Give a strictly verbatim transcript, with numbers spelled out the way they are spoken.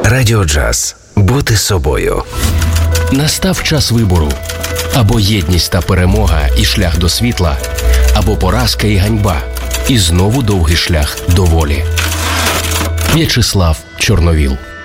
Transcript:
Радіо Джаз. Бути собою. Настав час вибору. Або єдність та перемога і шлях до світла, або поразка і ганьба, і знову довгий шлях до волі. В'ячеслав Чорновіл.